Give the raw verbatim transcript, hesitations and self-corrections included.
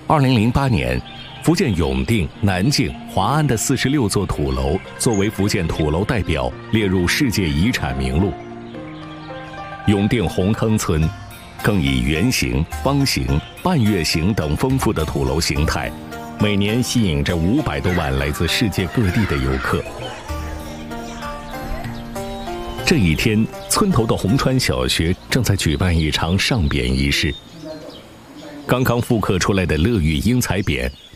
二零零八年，福建永定、南靖、华安的四十六座土楼作为福建土楼代表列入世界遗产名录。永定红坑村更以圆形、方形、半月形等丰富的土楼形态，每年吸引着五百多万来自世界各地的游客。这一天，村头的红川小学正在举办一场上匾仪式。刚刚复刻出来的乐玉英才匾